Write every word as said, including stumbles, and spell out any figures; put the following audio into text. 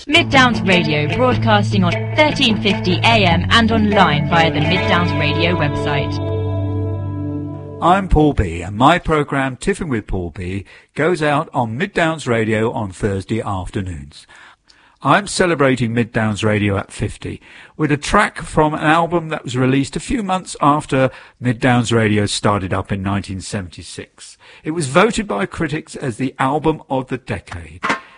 Mid Downs Radio, broadcasting on thirteen fifty A M and online via the Mid Downs Radio website. I'm Paul B, and my programme Tiffin with Paul B goes out on Mid Downs Radio on Thursday afternoons. I'm celebrating Mid Downs Radio at fifty with a track from an album that was released a few months after Mid Downs Radio started up in nineteen seventy-six. It was voted by critics as the album of the decade.